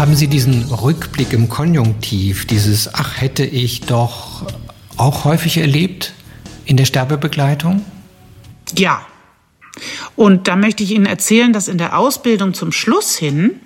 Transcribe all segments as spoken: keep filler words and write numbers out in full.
Haben Sie diesen Rückblick im Konjunktiv, dieses Ach, hätte ich doch, auch häufig erlebt in der Sterbebegleitung? Ja. Und da möchte ich Ihnen erzählen, dass in der Ausbildung zum Schluss hin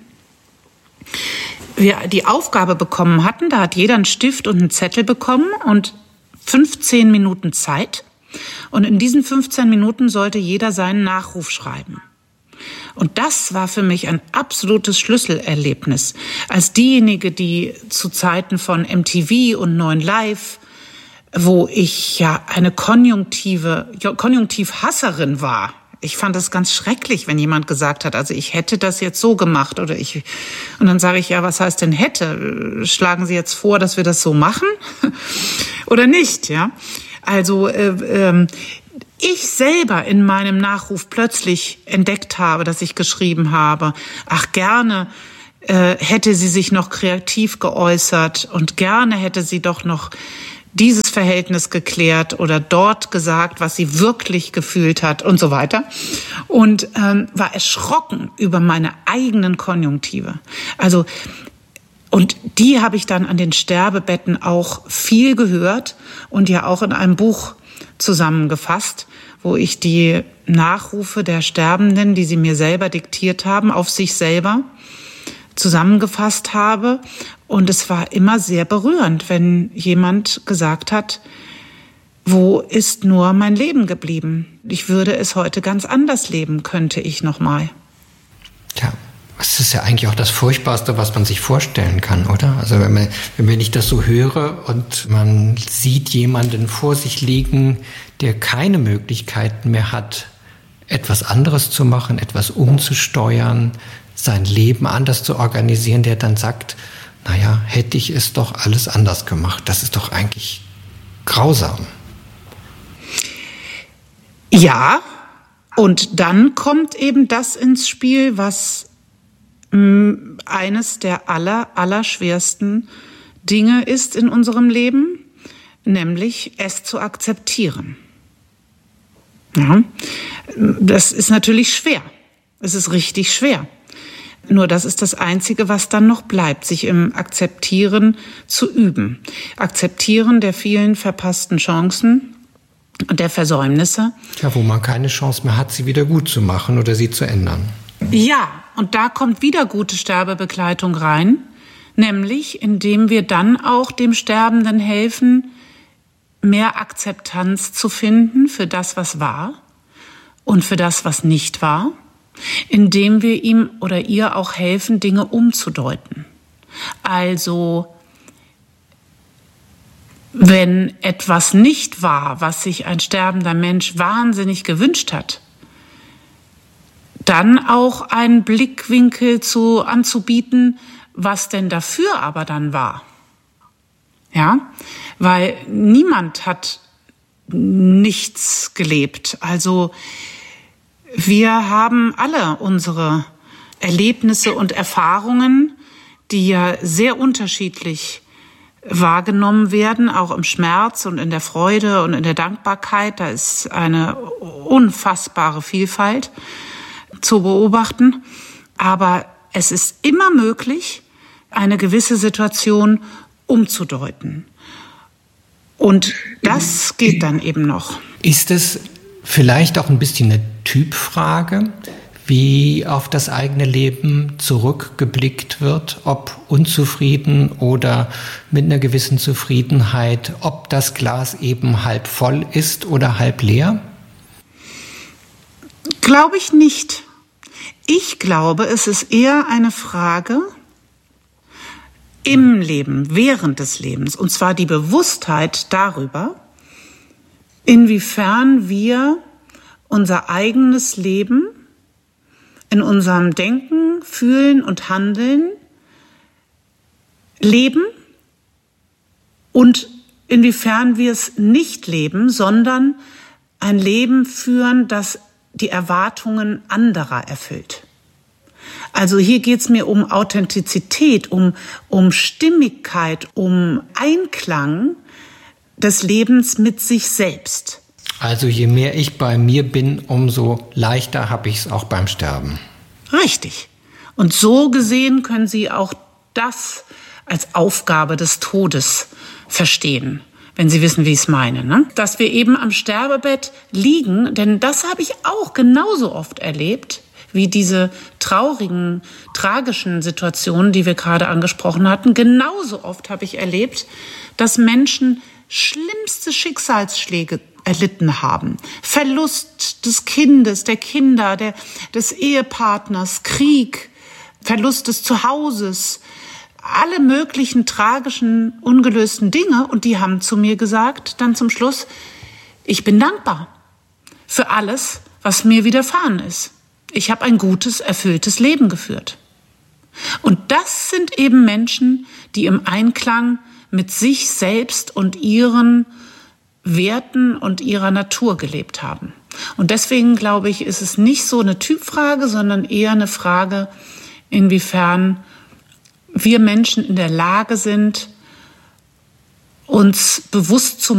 wir die Aufgabe bekommen hatten, da hat jeder einen Stift und einen Zettel bekommen und fünfzehn Minuten Zeit. Und in diesen fünfzehn Minuten sollte jeder seinen Nachruf schreiben. Und das war für mich ein absolutes Schlüsselerlebnis. Als diejenige, die zu Zeiten von M T V und neun Live, wo ich ja eine konjunktive, Konjunktivhasserin war. Ich fand das ganz schrecklich, wenn jemand gesagt hat, also ich hätte das jetzt so gemacht oder ich, und dann sage ich, ja, was heißt denn hätte? Schlagen Sie jetzt vor, dass wir das so machen oder nicht, ja? Also, äh, äh, ich selber in meinem Nachruf plötzlich entdeckt habe, dass ich geschrieben habe, ach gerne äh, hätte sie sich noch kreativ geäußert und gerne hätte sie doch noch dieses Verhältnis geklärt oder dort gesagt, was sie wirklich gefühlt hat und so weiter. Und ähm, war erschrocken über meine eigenen Konjunktive. Also, und die habe ich dann an den Sterbebetten auch viel gehört und ja auch in einem Buch zusammengefasst, wo ich die Nachrufe der Sterbenden, die sie mir selber diktiert haben, auf sich selber zusammengefasst habe. Und es war immer sehr berührend, wenn jemand gesagt hat, wo ist nur mein Leben geblieben? Ich würde es heute ganz anders leben, könnte ich noch mal. Ja, das ist ja eigentlich auch das Furchtbarste, was man sich vorstellen kann, oder? Also wenn, man, wenn ich das so höre und man sieht jemanden vor sich liegen, der keine Möglichkeiten mehr hat, etwas anderes zu machen, etwas umzusteuern, sein Leben anders zu organisieren, der dann sagt, naja, hätte ich es doch alles anders gemacht. Das ist doch eigentlich grausam. Ja, und dann kommt eben das ins Spiel, was mh, eines der aller, allerschwersten Dinge ist in unserem Leben, nämlich es zu akzeptieren. Ja, das ist natürlich schwer. Es ist richtig schwer. Nur das ist das Einzige, was dann noch bleibt, sich im Akzeptieren zu üben. Akzeptieren der vielen verpassten Chancen und der Versäumnisse. Ja, wo man keine Chance mehr hat, sie wieder gut zu machen oder sie zu ändern. Ja, und da kommt wieder gute Sterbebegleitung rein, nämlich indem wir dann auch dem Sterbenden helfen, mehr Akzeptanz zu finden für das, was war und für das, was nicht war, indem wir ihm oder ihr auch helfen, Dinge umzudeuten. Also, wenn etwas nicht war, was sich ein sterbender Mensch wahnsinnig gewünscht hat, dann auch einen Blickwinkel zu, anzubieten, was denn dafür aber dann war. Ja, weil niemand hat nichts gelebt. Also wir haben alle unsere Erlebnisse und Erfahrungen, die ja sehr unterschiedlich wahrgenommen werden, auch im Schmerz und in der Freude und in der Dankbarkeit. Da ist eine unfassbare Vielfalt zu beobachten. Aber es ist immer möglich, eine gewisse Situation umzudeuten. Und das geht dann eben noch. Ist es vielleicht auch ein bisschen eine Typfrage, wie auf das eigene Leben zurückgeblickt wird, ob unzufrieden oder mit einer gewissen Zufriedenheit, ob das Glas eben halb voll ist oder halb leer? Glaube ich nicht. Ich glaube, es ist eher eine Frage im Leben, während des Lebens, und zwar die Bewusstheit darüber, inwiefern wir unser eigenes Leben in unserem Denken, Fühlen und Handeln leben und inwiefern wir es nicht leben, sondern ein Leben führen, das die Erwartungen anderer erfüllt. Also hier geht es mir um Authentizität, um, um Stimmigkeit, um Einklang des Lebens mit sich selbst. Also je mehr ich bei mir bin, umso leichter habe ich es auch beim Sterben. Richtig. Und so gesehen können Sie auch das als Aufgabe des Todes verstehen, wenn Sie wissen, wie ich es meine. Ne? Dass wir eben am Sterbebett liegen, denn das habe ich auch genauso oft erlebt, wie diese traurigen, tragischen Situationen, die wir gerade angesprochen hatten. Genauso oft habe ich erlebt, dass Menschen schlimmste Schicksalsschläge erlitten haben. Verlust des Kindes, der Kinder, der, des Ehepartners, Krieg, Verlust des Zuhauses, alle möglichen tragischen, ungelösten Dinge. Und die haben zu mir gesagt, dann zum Schluss, ich bin dankbar für alles, was mir widerfahren ist. Ich habe ein gutes, erfülltes Leben geführt. Und das sind eben Menschen, die im Einklang mit sich selbst und ihren Werten und ihrer Natur gelebt haben. Und deswegen glaube ich, ist es nicht so eine Typfrage, sondern eher eine Frage, inwiefern wir Menschen in der Lage sind, uns bewusst zu